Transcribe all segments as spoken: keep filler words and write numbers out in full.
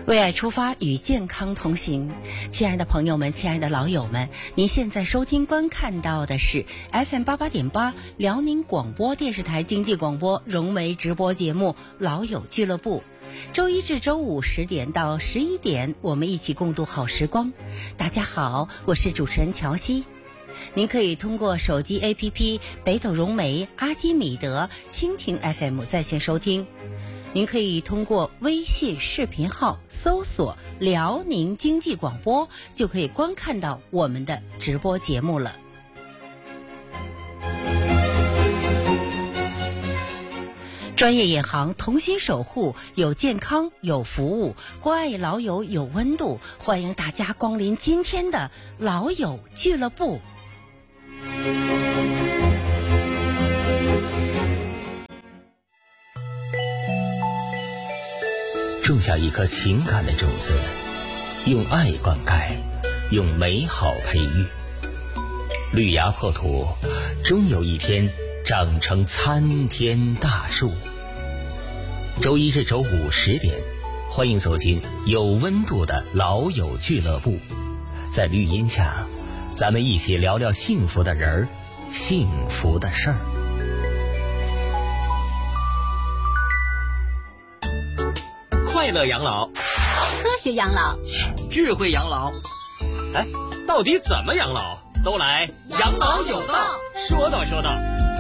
为爱出发，与健康同行。亲爱的朋友们，亲爱的老友们，您现在收听观看到的是 F M 八八点八辽宁广播电视台经济广播融媒直播节目《老友俱乐部》。周一至周五十点到十一点，我们一起共度好时光。大家好，我是主持人乔西。您可以通过手机 A P P 北斗融媒、阿基米德、蜻蜓 F M 在线收听。您可以通过微信视频号搜索辽宁经济广播，就可以观看到我们的直播节目了。专业眼行，同心守护，有健康有服务，关爱老友有温度，欢迎大家光临今天的老友俱乐部。 种下一颗情感的种子，用爱灌溉，用美好培育，绿芽破土，终有一天长成参天大树。周一至周五十点，欢迎走进有温度的老友俱乐部，在绿荫下，咱们一起聊聊幸福的人儿，幸福的事儿。快乐养老， 科学养老， 智慧养老。 哎，到底怎么养老？都来养老有道。 说道说道。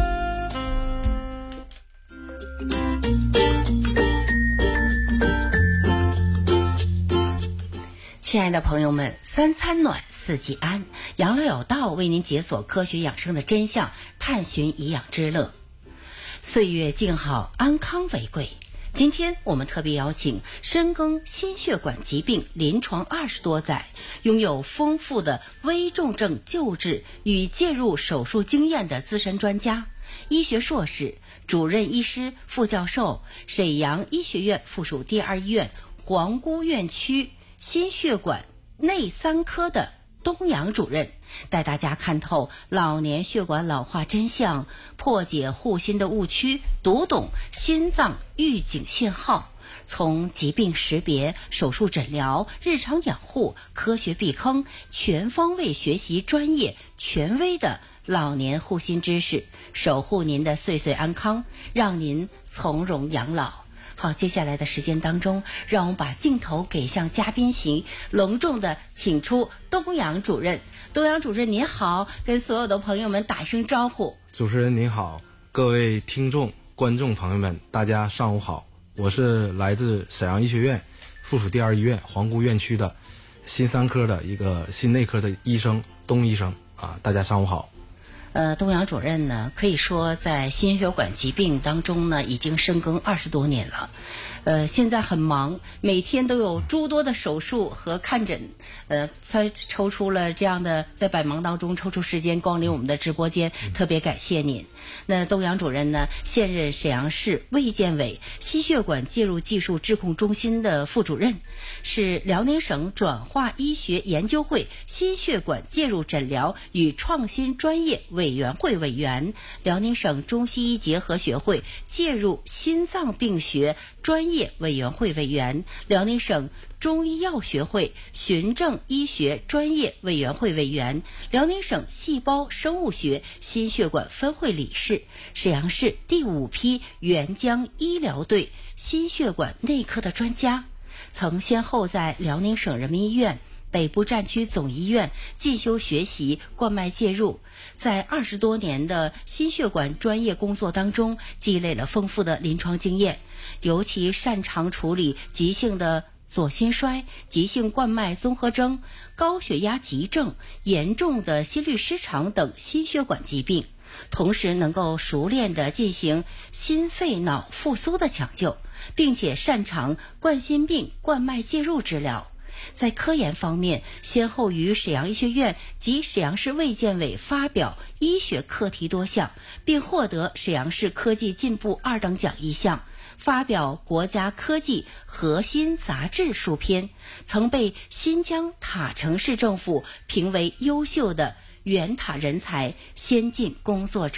亲爱的朋友们，三餐暖，四季安，养老有道为您解锁科学养生的真相，探寻颐养之乐。岁月静好，安康为贵。今天我们特别邀请深耕心血管疾病临床二十多载，拥有丰富的危重症救治与介入手术经验的资深专家，医学硕士、主任医师、副教授，沈阳医学院附属第二医院皇姑院区心血管内三科的东阳主任，带大家看透老年血管老化真相，破解护心的误区，读懂心脏预警信号，从疾病识别、手术诊疗、日常养护、科学避坑，全方位学习专业权威的老年护心知识，守护您的岁岁安康，让您从容养老。好，接下来的时间当中，让我们把镜头给向嘉宾席，隆重的请出东阳主任。东阳主任您好，跟所有的朋友们打一声招呼。 主持人您好，各位听众观众朋友们，大家上午好，我是来自沈阳医学院附属第二医院皇姑院区的心三科的一个心内科的医生东医生啊，大家上午好。 呃，东阳主任呢，可以说在心血管疾病当中呢，已经深耕二十多年了。呃，现在很忙，每天都有诸多的手术和看诊，呃，才抽出了这样的在百忙当中抽出时间光临我们的直播间，特别感谢您。那东阳主任呢，现任沈阳市卫健委心血管介入技术质控中心的副主任，是辽宁省转化医学研究会心血管介入诊疗与创新专业委员会委员，辽宁省中西医结合学会介入心脏病学专业委员会委员，辽宁省中医药学会循证医学专业委员会委员，辽宁省细胞生物学心血管分会理事，沈阳市第五批援疆医疗队心血管内科的专家，曾先后在辽宁省人民医院、北部战区总医院进修学习冠脉介入，在二十多年的心血管专业工作当中积累了丰富的临床经验，尤其擅长处理急性的左心衰、急性冠脉综合征、高血压急症、严重的心律失常等心血管疾病，同时能够熟练地进行心肺脑复苏的抢救，并且擅长冠心病冠脉介入治疗。在科研方面，先后于沈阳医学院及沈阳市卫健委发表医学课题多项，并获得沈阳市科技进步二等奖一项，发表国家科技核心杂志数篇，曾被新疆塔城市政府评为优秀的原塔人才先进工作者。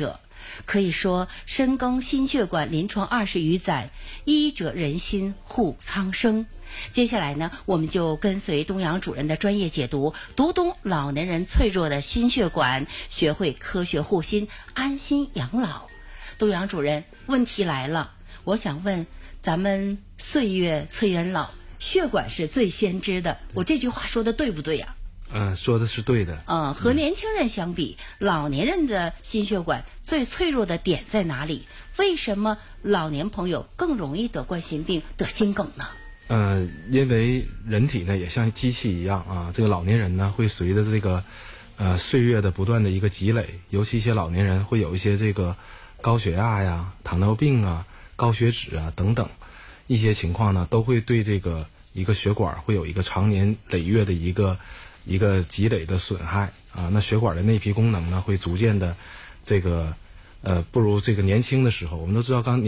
可以说深耕心血管临床二十余载，医者仁心护苍生。接下来呢，我们就跟随东阳主任的专业解读，读懂老年人脆弱的心血管，学会科学护心，安心养老。东阳主任，问题来了，我想问，咱们岁月催人老，血管是最先知的，我这句话说的对不对呀？ 嗯、呃，说的是对的。 嗯，和年轻人相比，嗯、老年人的心血管最脆弱的点在哪里？为什么老年朋友更容易得冠心病、得心梗呢？ 呃，因为人体呢也像机器一样啊，这个老年人呢会随着这个呃岁月的不断的一个积累，尤其一些老年人会有一些这个高血压呀、糖尿病啊、高血脂啊等等一些情况呢，都会对这个一个血管会有一个长年累月的一个一个积累的损害啊。那血管的内皮功能呢会逐渐的这个呃不如这个年轻的时候，我们都知道刚